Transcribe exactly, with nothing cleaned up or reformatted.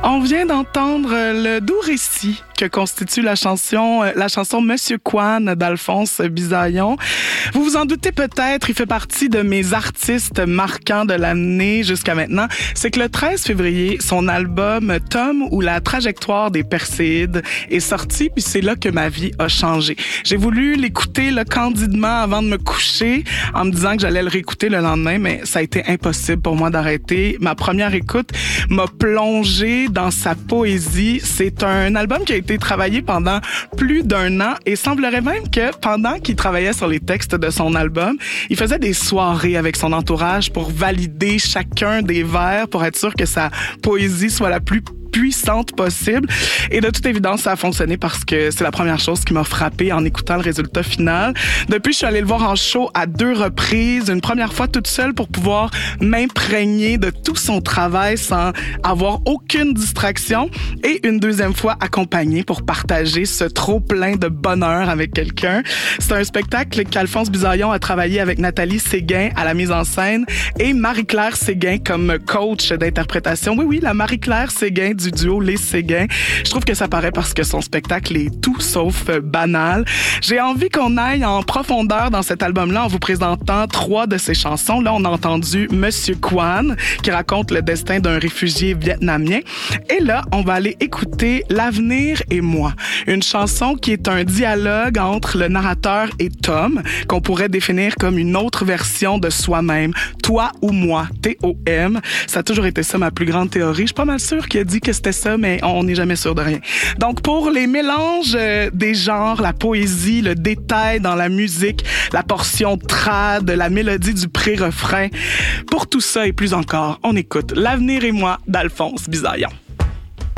On vient d'entendre le doux récit que constitue la chanson, la chanson Monsieur Kwan d'Alphonse Bisaillon. Vous vous en doutez peut-être, il fait partie de mes artistes marquants de l'année jusqu'à maintenant. C'est que le treize février, son album Tom ou la trajectoire des Perséides est sorti, puis c'est là que ma vie a changé. J'ai voulu l'écouter là, candidement avant de me coucher, en me disant que j'allais le réécouter le lendemain, mais ça a été impossible pour moi d'arrêter. Ma première écoute m'a plongé dans sa poésie. C'est un album qui a été travaillé pendant plus d'un an et semblerait même que pendant qu'il travaillait sur les textes de son album, il faisait des soirées avec son entourage pour valider chacun des vers pour être sûr que sa poésie soit la plus puissante possible. Et de toute évidence, ça a fonctionné parce que c'est la première chose qui m'a frappée en écoutant le résultat final. Depuis, je suis allée le voir en show à deux reprises. Une première fois toute seule pour pouvoir m'imprégner de tout son travail sans avoir aucune distraction. Et une deuxième fois accompagnée pour partager ce trop-plein de bonheur avec quelqu'un. C'est un spectacle qu'Alphonse Bisaillon a travaillé avec Nathalie Séguin à la mise en scène et Marie-Claire Séguin comme coach d'interprétation. Oui, oui, la Marie-Claire Séguin du duo Les Séguin. Je trouve que ça paraît parce que son spectacle est tout sauf banal. J'ai envie qu'on aille en profondeur dans cet album-là en vous présentant trois de ses chansons. Là, on a entendu Monsieur Kwan, qui raconte le destin d'un réfugié vietnamien. Et là, on va aller écouter L'avenir et moi, une chanson qui est un dialogue entre le narrateur et Tom, qu'on pourrait définir comme une autre version de soi-même. Toi ou moi, T O M. Ça a toujours été ça ma plus grande théorie. Je suis pas mal sûre qu'il a dit que c'était ça, mais on n'est jamais sûr de rien. Donc, pour les mélanges euh, des genres, la poésie, le détail dans la musique, la portion trad, la mélodie du pré-refrain, pour tout ça et plus encore, on écoute L'avenir et moi d'Alphonse Bisaillon.